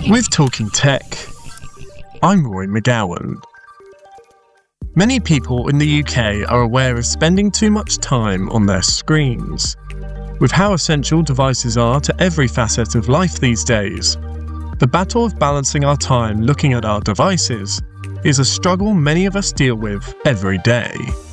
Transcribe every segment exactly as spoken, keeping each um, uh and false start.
With Talking Tech, I'm Roy McGowan. Many people in the U K are aware of spending too much time on their screens. With how essential devices are to every facet of life these days, the battle of balancing our time looking at our devices is a struggle many of us deal with every day.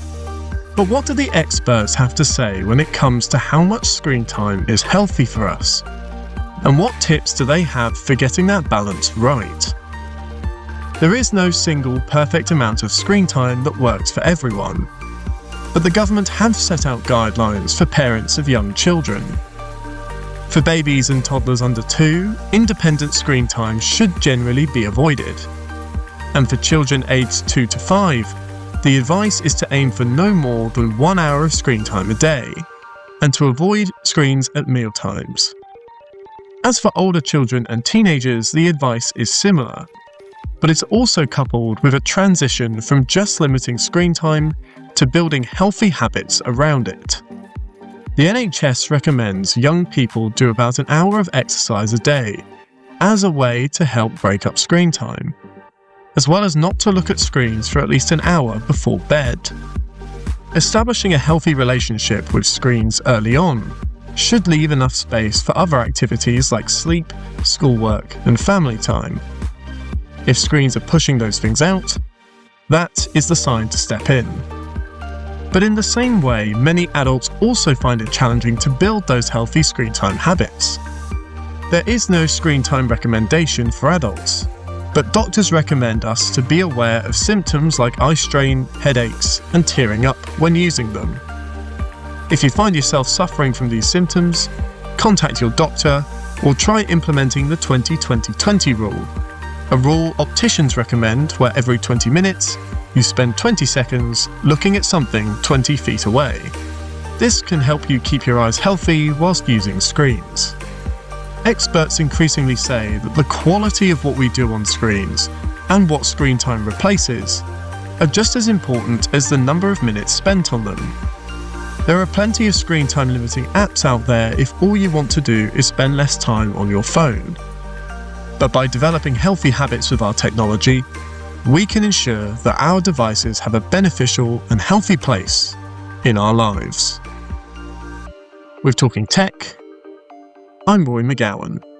But what do the experts have to say when it comes to how much screen time is healthy for us? And what tips do they have for getting that balance right? There is no single perfect amount of screen time that works for everyone, but the government have set out guidelines for parents of young children. For babies and toddlers under two, independent screen time should generally be avoided. And for children aged two to five, the advice is to aim for no more than one hour of screen time a day, and to avoid screens at meal times. As for older children and teenagers, the advice is similar, but it's also coupled with a transition from just limiting screen time to building healthy habits around it. The N H S recommends young people do about an hour of exercise a day as a way to help break up screen time, as well as not to look at screens for at least an hour before bed. Establishing a healthy relationship with screens early on should leave enough space for other activities like sleep, schoolwork, and family time. If screens are pushing those things out, that is the sign to step in. But in the same way, many adults also find it challenging to build those healthy screen time habits. There is no screen time recommendation for adults, but doctors recommend us to be aware of symptoms like eye strain, headaches, and tearing up when using them. If you find yourself suffering from these symptoms, contact your doctor or try implementing the twenty twenty twenty rule, a rule opticians recommend where every twenty minutes, you spend twenty seconds looking at something twenty feet away. This can help you keep your eyes healthy whilst using screens. Experts increasingly say that the quality of what we do on screens and what screen time replaces are just as important as the number of minutes spent on them. There are plenty of screen time limiting apps out there if all you want to do is spend less time on your phone. But by developing healthy habits with our technology, we can ensure that our devices have a beneficial and healthy place in our lives. With Talking Tech, I'm Roy McGowan.